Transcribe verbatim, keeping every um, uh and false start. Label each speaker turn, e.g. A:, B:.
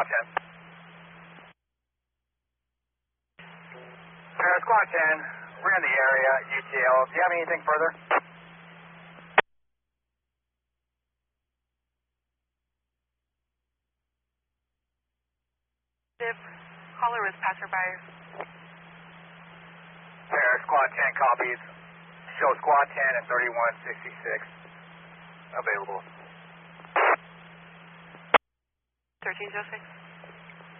A: Squad ten. Pair Squad ten, we're in the area, U T L. Do you have anything further?
B: If caller was passerby.
A: Pair Squad ten copies. Show Squad ten at thirty-one sixty-six. Available.
B: thirteen oh six.